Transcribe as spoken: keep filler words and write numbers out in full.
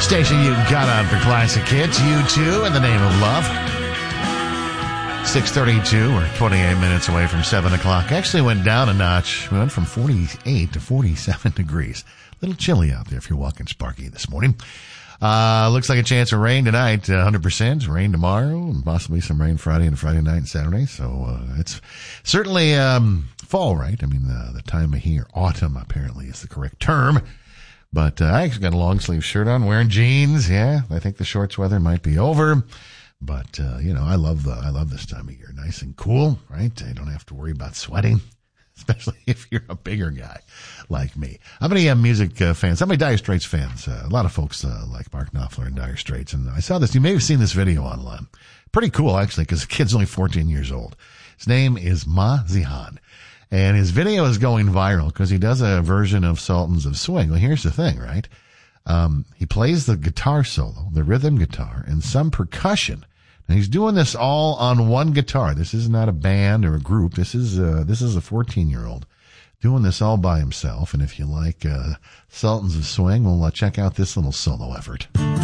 Station you got on for classic hits. U two, In the Name of Love. six thirty-two, we're twenty-eight minutes away from seven o'clock. Actually went down a notch. We went from forty-eight to forty-seven degrees. A little chilly out there if you're walking Sparky this morning. Uh, looks like a chance of rain tonight, uh, one hundred percent. Rain tomorrow, and possibly some rain Friday and Friday night and Saturday. So, uh, it's certainly, um, fall, right? I mean, uh, the time of year, autumn apparently is the correct term. But, uh, I actually got a long sleeve shirt on, wearing jeans. Yeah, I think the shorts weather might be over. But, uh, you know, I love the, I love this time of year. Nice and cool, right? I don't have to worry about sweating, especially if you're a bigger guy like me. How many uh, music uh, fans, how many Dire Straits fans? Uh, a lot of folks uh, like Mark Knopfler and Dire Straits. And I saw this, you may have seen this video online. Pretty cool, actually, because the kid's only fourteen years old. His name is Ma Zihan. And his video is going viral because he does a version of Sultans of Swing. Well, here's the thing, right? Um, he plays the guitar solo, the rhythm guitar, and some percussion. And he's doing this all on one guitar. This is not a band or a group. This is, uh, this is a fourteen year old doing this all by himself. And if you like, uh, Sultans of Swing, well, uh, check out this little solo effort.